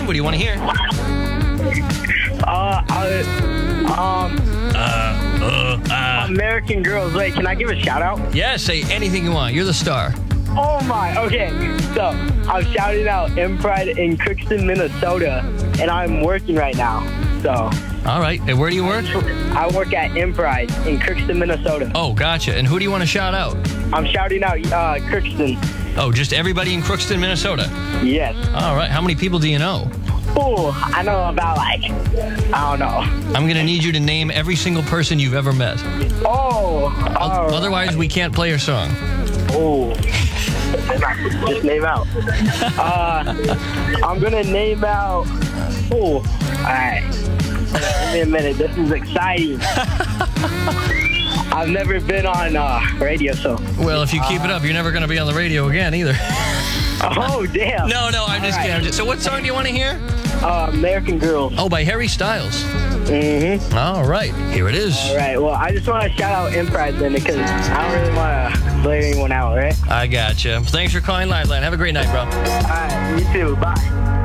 in. What do you want to hear? American Girls. Wait, can I give a shout out? Yeah, say anything you want. You're the star. Oh my, okay. So I'm shouting out M-Pride in Crookston, Minnesota, and I'm working right now. So All right. And where do you work? I work at M-Pride in Crookston, Minnesota. Oh, gotcha. And who do you want to shout out? I'm shouting out Crookston. Oh, just everybody in Crookston, Minnesota. Yes. All right. How many people do you know? Oh, I know about I don't know. I'm going to need you to name every single person you've ever met. Oh. Otherwise, we can't play your song. Oh. Just name out. I'm going to name out. Oh. All right. Give me a minute. This is exciting. I've never been on radio, so. Well, if you keep it up, you're never going to be on the radio again either. Oh, damn. No, I'm just kidding. So what song do you want to hear? American Girls. Oh, by Harry Styles. Mm-hmm. All right. Here it is. All right. Well, I just want to shout out M-Pride then because I don't really want to blame anyone out, right? I gotcha. Thanks for calling Liveline. Have a great night, bro. All right. You too. Bye.